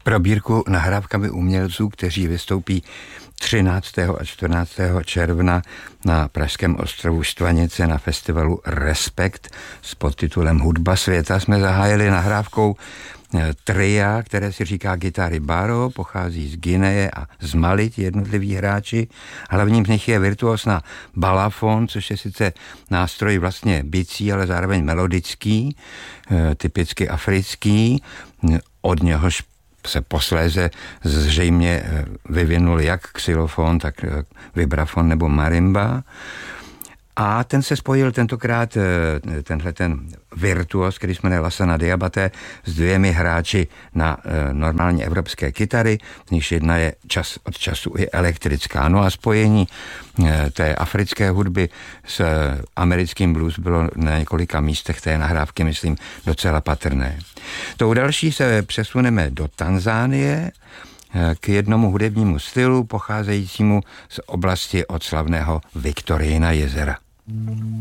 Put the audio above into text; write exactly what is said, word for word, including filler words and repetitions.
probírku nahrávkami umělců, kteří vystoupí třináctého a čtrnáctého června na pražském ostrovu Štvanice na festivalu Respekt s podtitulem Hudba světa. Jsme zahájili nahrávkou tria, které si říká Gitary Baro, pochází z Guineje a z Mali, ti jednotliví hráči. Hlavním z nich je virtuos na balafon, což je sice nástroj vlastně bicí, ale zároveň melodický, typicky africký. Od něhož se posléze zřejmě vyvinul jak xylofon, tak vibrafon nebo marimba. A ten se spojil tentokrát, tenhle ten virtuos, který jsme jmenuje Lassana Diabaté, s dvěmi hráči na normální evropské kytary, z nichž jedna je čas od času i elektrická. No a spojení té africké hudby s americkým blues bylo na několika místech té nahrávky, myslím, docela patrné. Tou další se přesuneme do Tanzánie, k jednomu hudebnímu stylu pocházejícímu z oblasti od slavného Viktorijina jezera.